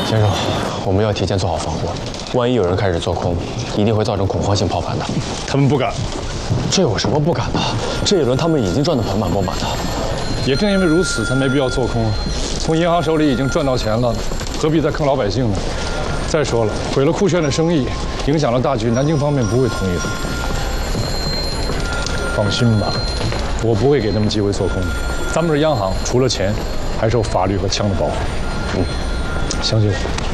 先生，我们要提前做好防护，万一有人开始做空，一定会造成恐慌性抛盘的。 他们不敢。 这有什么不敢的？这一轮他们已经赚得盆满钵满的。 也正因为如此，才没必要做空。从银行手里已经赚到钱了，何必再坑老百姓呢？再说了，毁了酷炫的生意，影响了大局，南京方面不会同意的。放心吧，我不会给他们机会做空的。咱们这央行除了钱，还受法律和枪的保护。相信我。